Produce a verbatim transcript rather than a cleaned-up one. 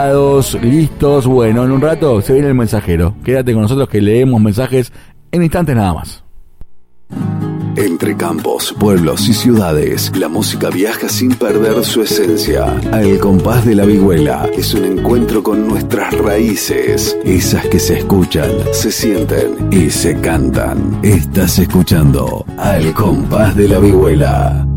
listos. Bueno, en un rato se viene el mensajero. Quédate con nosotros que leemos mensajes en instantes nada más. Entre campos, pueblos y ciudades, la música viaja sin perder su esencia. Al compás de la vihuela es un encuentro con nuestras raíces, esas que se escuchan, se sienten y se cantan. Estás escuchando Al compás de la vihuela.